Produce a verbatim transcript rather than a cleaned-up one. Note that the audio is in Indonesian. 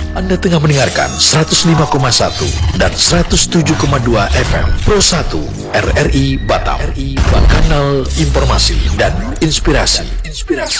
Anda tengah mendengarkan seratus lima koma satu dan seratus tujuh koma dua F M Pro satu R R I Batam, R R I Batam, kanal informasi dan inspirasi. Inspirasi.